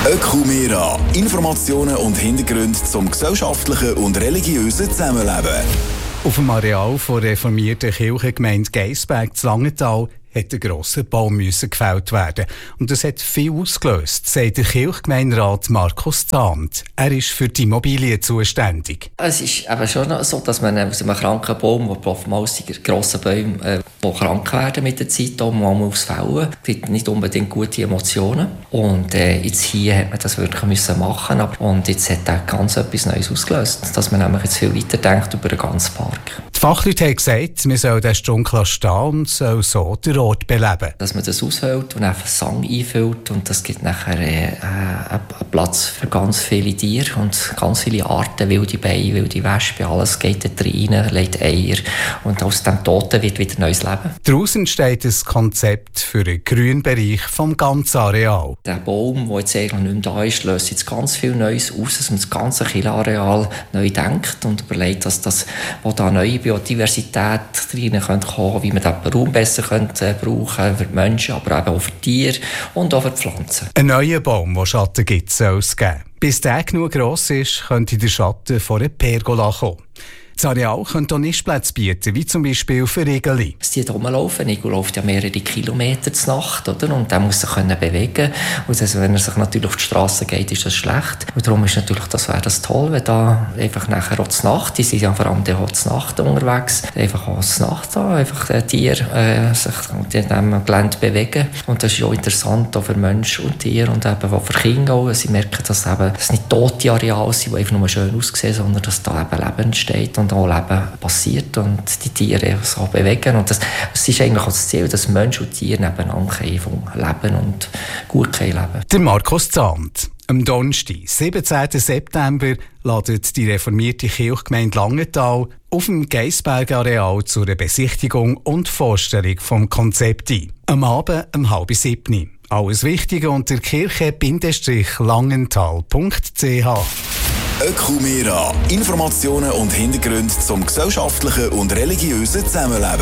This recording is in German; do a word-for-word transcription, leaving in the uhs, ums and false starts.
Ökumera. Informationen und Hintergründe zum gesellschaftlichen und religiösen Zusammenleben. Auf dem Areal der reformierten Kirchengemeinde Geisberg zu Langenthal hat ein grosser Baum müssen gefällt werden. Und das hat viel ausgelöst, sagt der Kirchgemeinderat Markus Zahnt. Er ist für die Immobilien zuständig. Es ist eben schon so, dass man aus einem kranken Baum, der oftmals die grossen Bäume, äh, die krank werden mit der Zeit, auch mal aufs Fällen, gibt nicht unbedingt gute Emotionen. Und äh, jetzt hier hat man das wirklich müssen machen. Und jetzt hat er ganz etwas Neues ausgelöst, dass man nämlich jetzt viel weiter denkt über den ganzen Park. Die Fachleute haben gesagt, man soll den Strunk stehen und soll so den Ort beleben. Dass man das aushält und einfach Sang einfüllt und das gibt nachher äh, einen Platz für ganz viele Tiere und ganz viele Arten, wilde Bienen, wilde Wespen, alles geht da rein, legt Eier und aus dem Toten wird wieder neues Leben. Daraus entsteht ein Konzept für einen grünen Bereich vom ganzen Areal. Der Baum, der jetzt eigentlich nicht mehr da ist, löst jetzt ganz viel Neues aus, dass man das ganze Kirchenareal neu denkt und überlegt, dass das, wo da neue Biodiversität rein kommen könnte, wie man den Raum besser könnte brauchen für die Menschen, aber eben auch für die Tiere und auch für die Pflanzen. Ein neuer Baum, der Schatten gibt, soll es geben. Bis der genug gross ist, könnte der Schatten von einer Pergola kommen. Das Areal könnte auch Nistplätze bieten, wie zum Beispiel für Igeli. Es die rumlaufen. Igel läuft ja mehrere Kilometer zur Nacht, oder? Und der muss sich können bewegen. Und das, wenn er sich natürlich auf die Straße geht, ist das schlecht. Und darum ist natürlich, das wäre das toll, wenn da einfach nachher auch zur Nacht, die sind ja vor allem auch zur Nacht unterwegs, einfach auch zur Nacht da, einfach die Tiere äh, sich in diesem Gelände bewegen. Und das ist auch interessant, auch für Menschen und Tiere und eben auch für Kinder auch. Sie merken, dass eben, es nicht tote Areale sind, die einfach nur schön aussehen, sondern dass da eben Leben entsteht und auch Leben passiert und die Tiere so bewegen. Und das, das ist eigentlich auch das Ziel, dass Mensch und Tiere nebeneinander leben und gut leben. Der Markus Zahnt. Am Donnerstag, siebzehnten September, ladet die reformierte Kirchgemeinde Langenthal auf dem Geisberg-Areal zu einer Besichtigung und Vorstellung vom Konzept ein. Am Abend um halb sieben. Alles Wichtige unter kirche Langenthal punkt c h. Ökumera. Informationen und Hintergründe zum gesellschaftlichen und religiösen Zusammenleben.